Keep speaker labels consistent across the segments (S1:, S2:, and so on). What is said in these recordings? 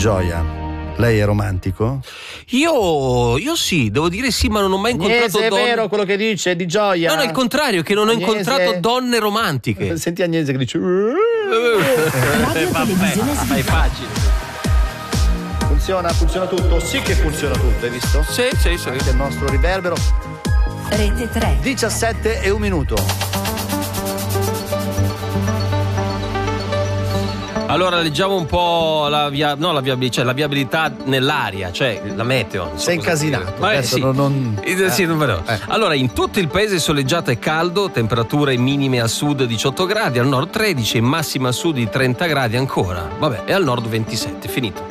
S1: Gioia. Lei è romantico?
S2: Io sì, devo dire sì, ma non ho mai incontrato
S1: Agnese,
S2: donne.
S1: è vero quello che dice, è Di Gioia.
S2: No, no, il contrario, che non ho
S1: Agnese.
S2: incontrato donne romantiche.
S1: Senti Agnese che dice
S2: Fai facile.
S1: funziona tutto? Sì che funziona tutto, hai visto?
S2: Sì.
S1: Anche il nostro riverbero.
S3: Rete 3.
S1: 17 e un minuto.
S2: Allora leggiamo un po' la viabilità nell'aria, cioè la meteo.
S1: Sei incasinato. Adesso
S2: sì. Allora, in tutto il paese soleggiato e caldo, temperature minime a sud 18 gradi, al nord 13 e massima a sud di 30 gradi ancora. Vabbè, e al nord 27, finito.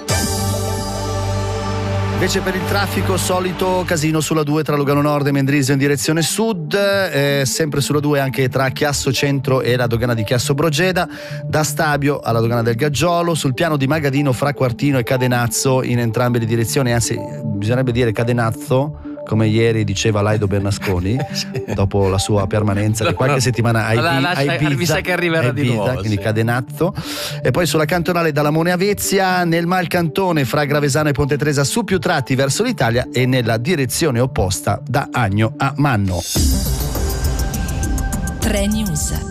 S1: Invece per il traffico, solito casino sulla 2 tra Lugano Nord e Mendrisio in direzione sud, sempre sulla 2 anche tra Chiasso Centro e la dogana di Chiasso Brogeda, da Stabio alla dogana del Gaggiolo, sul piano di Magadino fra Quartino e Cadenazzo in entrambe le direzioni, anzi bisognerebbe dire Cadenazzo, come ieri diceva Laido Bernasconi, dopo la sua permanenza di qualche settimana a Ibiza,
S2: mi sa che arriverà di nuovo,
S1: quindi
S2: sì.
S1: Cadenazzo. E poi sulla cantonale dalla Mone a Vezia, nel Malcantone fra Gravesano e Ponte Tresa su più tratti verso l'Italia e nella direzione opposta da Agno a Manno.
S3: 3 News.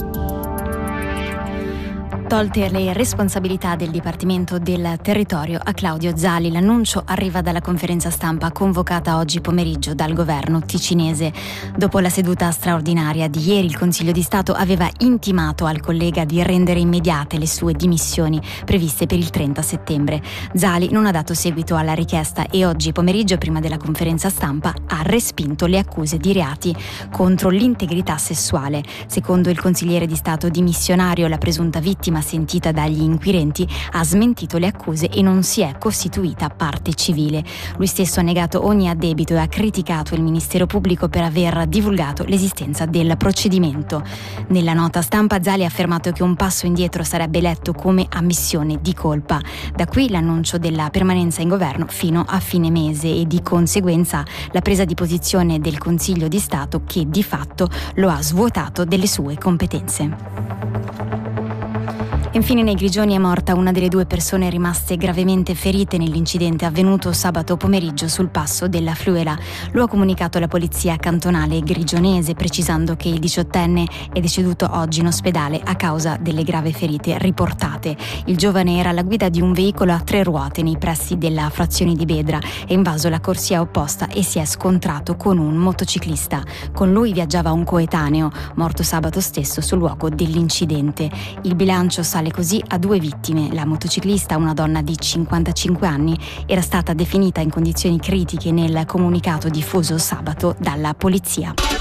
S3: Tolte le responsabilità del Dipartimento del Territorio a Claudio Zali, l'annuncio arriva dalla conferenza stampa convocata oggi pomeriggio dal governo ticinese. Dopo la seduta straordinaria di ieri, il Consiglio di Stato aveva intimato al collega di rendere immediate le sue dimissioni previste per il 30 settembre. Zali non ha dato seguito alla richiesta e oggi pomeriggio, prima della conferenza stampa, ha respinto le accuse di reati contro l'integrità sessuale. Secondo il consigliere di Stato dimissionario, la presunta vittima sentita dagli inquirenti ha smentito le accuse e non si è costituita parte civile. Lui stesso ha negato ogni addebito e ha criticato il Ministero Pubblico per aver divulgato l'esistenza del procedimento. Nella nota stampa Zali ha affermato che un passo indietro sarebbe letto come ammissione di colpa. Da qui l'annuncio della permanenza in governo fino a fine mese e di conseguenza la presa di posizione del Consiglio di Stato che di fatto lo ha svuotato delle sue competenze. Infine nei Grigioni è morta una delle 2 persone rimaste gravemente ferite nell'incidente avvenuto sabato pomeriggio sul passo della Fluela. Lo ha comunicato la polizia cantonale grigionese, precisando che il 18enne è deceduto oggi in ospedale a causa delle gravi ferite riportate. Il giovane era alla guida di un veicolo a 3 ruote nei pressi della frazione di Bedra, è invaso la corsia opposta e si è scontrato con un motociclista. Con lui viaggiava un coetaneo, morto sabato stesso sul luogo dell'incidente. Il bilancio sale così a 2 vittime. La motociclista, una donna di 55 anni, era stata definita in condizioni critiche nel comunicato diffuso sabato dalla polizia.